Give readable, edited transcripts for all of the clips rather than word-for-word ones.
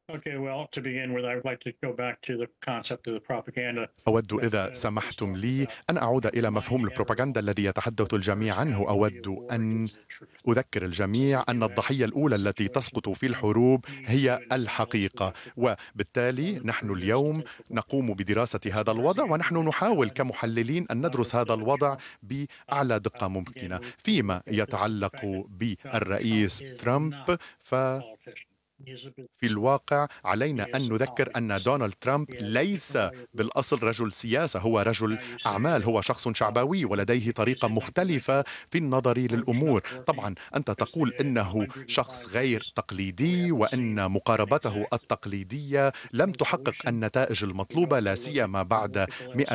أود إذا سمحتم لي أن أعود إلى مفهوم البروباغندا الذي يتحدث الجميع عنه. أود أن أذكر الجميع أن الضحية الأولى التي تسقط في الحروب هي الحقيقة، وبالتالي نحن اليوم نقوم بدراسة هذا الوضع، ونحن نحاول كمحللين أن ندرس هذا الوضع بأعلى دقة ممكنة. فيما يتعلق بالرئيس ترامب، في الواقع علينا أن نذكر أن دونالد ترامب ليس بالأصل رجل سياسة، هو رجل أعمال، هو شخص شعبوي ولديه طريقة مختلفة في النظر للأمور. طبعا أنت تقول إنه شخص غير تقليدي وأن مقاربته التقليدية لم تحقق النتائج المطلوبة، لا سيما بعد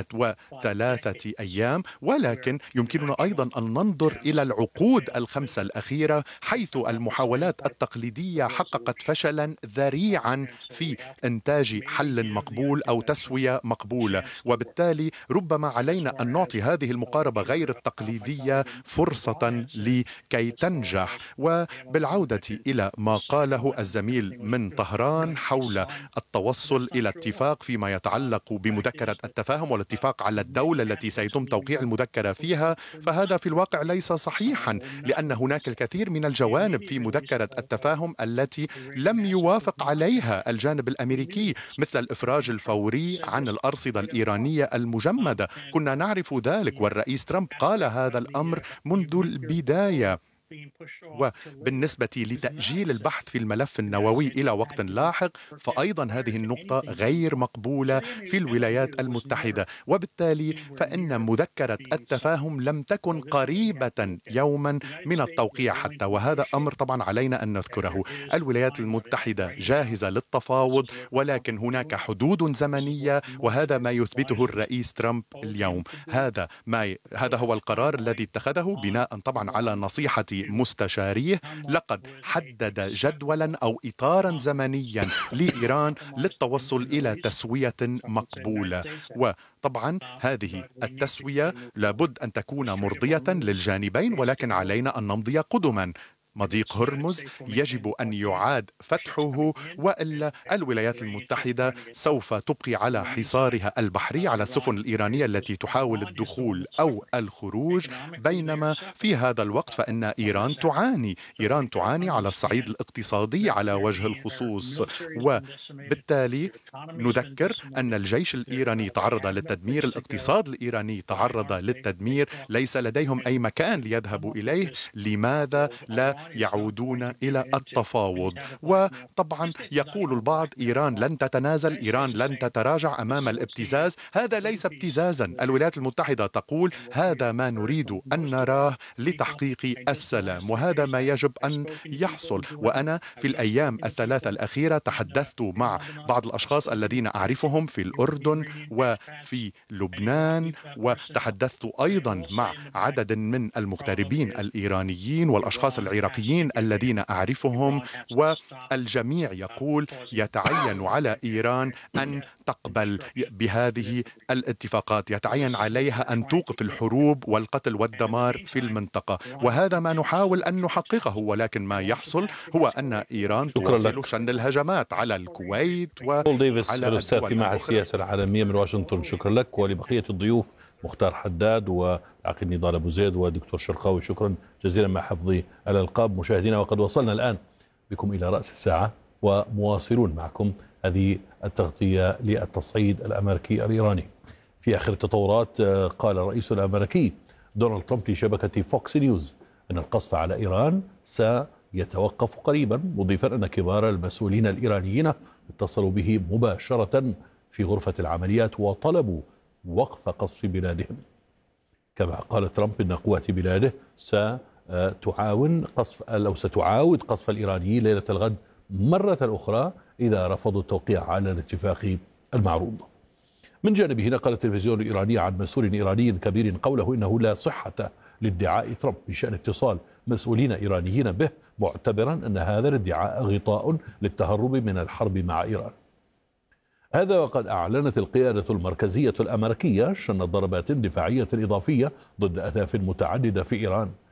103 أيام، ولكن يمكننا أيضا أن ننظر إلى العقود الخمسة الأخيرة، حيث المحاولات التقليدية حققت فشلا ذريعا في إنتاج حل مقبول أو تسوية مقبولة، وبالتالي ربما علينا أن نعطي هذه المقاربة غير التقليدية فرصة لكي تنجح. وبالعودة إلى ما قاله الزميل من طهران حول التوصل إلى اتفاق فيما يتعلق بمذكرة التفاهم والاتفاق على الدولة التي سيتم توقيع المذكرة فيها، فهذا في الواقع ليس صحيحا، لأن هناك الكثير من الجوانب في مذكرة التفاهم التي لم يوافق عليها الجانب الأمريكي، مثل الإفراج الفوري عن الأرصدة الإيرانية المجمدة. كنا نعرف ذلك، والرئيس ترامب قال هذا الأمر منذ البداية. وبالنسبة لتأجيل البحث في الملف النووي إلى وقت لاحق، فأيضا هذه النقطة غير مقبولة في الولايات المتحدة، وبالتالي فإن مذكرة التفاهم لم تكن قريبة يوما من التوقيع حتى، وهذا أمر طبعا علينا أن نذكره. الولايات المتحدة جاهزة للتفاوض، ولكن هناك حدود زمنية، وهذا ما يثبته الرئيس ترامب اليوم. هذا هو القرار الذي اتخذه بناء طبعا على نصيحة مستشاريه. لقد حدد جدولا أو إطارا زمنيا لإيران للتوصل إلى تسوية مقبولة، وطبعا هذه التسوية لابد أن تكون مرضية للجانبين، ولكن علينا أن نمضي قدما. مضيق هرمز يجب أن يعاد فتحه، وإلا الولايات المتحدة سوف تبقي على حصارها البحري على السفن الإيرانية التي تحاول الدخول أو الخروج، بينما في هذا الوقت فإن إيران تعاني على الصعيد الاقتصادي على وجه الخصوص. وبالتالي نذكر أن الجيش الإيراني تعرض للتدمير، الاقتصاد الإيراني تعرض للتدمير، ليس لديهم أي مكان ليذهبوا إليه. لماذا لا يعودون إلى التفاوض؟ وطبعا يقول البعض إيران لن تتنازل، إيران لن تتراجع أمام الابتزاز. هذا ليس ابتزازا، الولايات المتحدة تقول هذا ما نريد أن نراه لتحقيق السلام، وهذا ما يجب أن يحصل. وأنا في الأيام الثلاثة الأخيرة تحدثت مع بعض الأشخاص الذين أعرفهم في الأردن وفي لبنان، وتحدثت أيضا مع عدد من المغتربين الإيرانيين والأشخاص العراقيين الذين أعرفهم، والجميع يقول يتعين على إيران أن تقبل بهذه الاتفاقات، يتعين عليها أن توقف الحروب والقتل والدمار في المنطقة، وهذا ما نحاول أن نحققه. ولكن ما يحصل هو أن إيران تواصل شن الهجمات على الكويت بول ديفيس، وعلى الأستاذ الدول في معهد الأخرى. السياسة العالمية من واشنطن، شكرا لك، ولبقية الضيوف مختار حداد والعقيد نضال أبو زيد ودكتور شرقاوي، شكرا جزيلا مع حفظ الألقاب. مشاهدينا، وقد وصلنا الآن بكم إلى رأس الساعة ومواصلون معكم هذه التغطية للتصعيد الأمريكي الإيراني. في آخر التطورات قال الرئيس الأمريكي دونالد ترامب لشبكة فوكس نيوز أن القصف على إيران سيتوقف قريبا، مضيفا أن كبار المسؤولين الإيرانيين اتصلوا به مباشرة في غرفة العمليات وطلبوا وقف قصف بلادهم. كما قال ترامب أن قوات بلاده ستعاود قصف الإيرانيين ليلة الغد مرة أخرى إذا رفضوا التوقيع على الاتفاق المعروض. من جانبه نقل التلفزيون الإيراني عن مسؤول إيراني كبير قوله إنه لا صحة لادعاء ترامب بشأن اتصال مسؤولين إيرانيين به، معتبرا أن هذا الادعاء غطاء للتهرب من الحرب مع إيران. هذا وقد أعلنت القيادة المركزية الأمريكية شن ضربات دفاعية إضافية ضد أهداف متعددة في إيران.